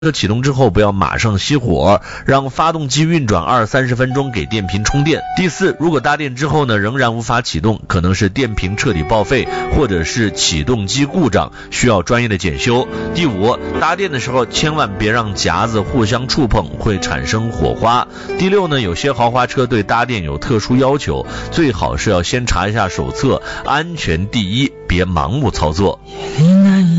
车启动之后不要马上熄火，让发动机运转20-30分钟给电瓶充电。第四，如果搭电之后呢仍然无法启动，可能是电瓶彻底报废或者是启动机故障，需要专业的检修。第五，搭电的时候千万别让夹子互相触碰，会产生火花。第六呢，有些豪华车对搭电有特殊要求，最好是要先查一下手册，安全第一，别盲目操作。